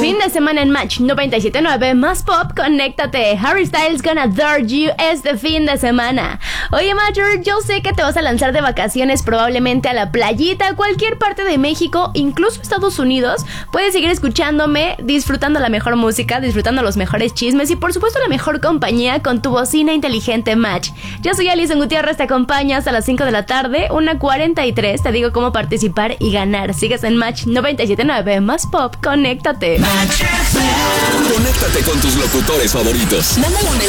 Fin de semana en Match 97.9 más pop, conéctate. Harry Styles Gonna Adore You este fin de semana. Oye, Major, yo sé que te vas a lanzar de vacaciones probablemente a la playita, a cualquier parte de México, incluso Estados Unidos. Puedes seguir escuchándome, disfrutando la mejor música, disfrutando los mejores chismes y por supuesto la mejor compañía con tu bocina inteligente Match. Yo soy Alison Gutiérrez, te acompaño hasta las 5 de la tarde, 1:43, te digo cómo participar y ganar. Sigues en Match 97.9 más pop, conéctate. Conéctate con tus locutores favoritos. Mándale un mensaje